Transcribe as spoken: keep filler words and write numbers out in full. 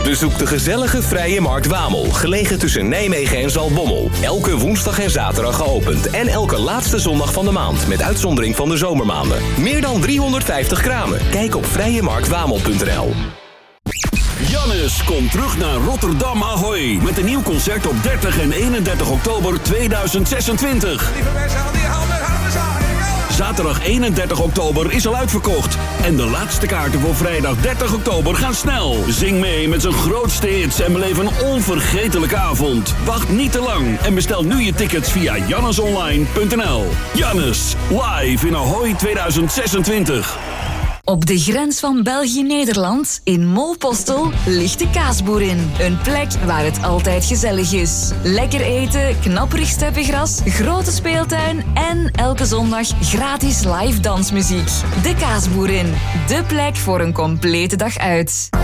Bezoek de gezellige Vrije Markt Wamel, gelegen tussen Nijmegen en Zaltbommel. Elke woensdag en zaterdag geopend en elke laatste zondag van de maand, met uitzondering van de zomermaanden. Meer dan driehonderdvijftig kramen. Kijk op vrije markt wamel punt n l. Jannes komt terug naar Rotterdam Ahoy met een nieuw concert op dertig en eenendertig oktober tweeduizend zesentwintig. Lieve mensen, al die handen, handen zagen. Zaterdag eenendertig oktober is al uitverkocht. En de laatste kaarten voor vrijdag dertig oktober gaan snel. Zing mee met zijn grootste hits en beleef een onvergetelijke avond. Wacht niet te lang en bestel nu je tickets via jannesonline punt n l. Jannes, live in Ahoy tweeduizend zesentwintig. Op de grens van België-Nederland, in Molpostel, ligt de Kaasboerin. Een plek waar het altijd gezellig is. Lekker eten, knapperig steppengras, grote speeltuin en elke zondag gratis live dansmuziek. De Kaasboerin, de plek voor een complete dag uit.